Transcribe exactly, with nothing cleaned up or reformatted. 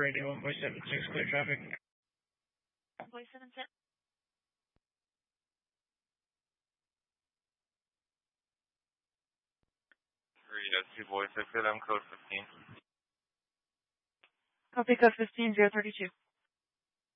radio one point seven six, clear traffic. one point seven six. Radio two voice, I said I'm code fifteen. Copy code fifteen zero thirty-two.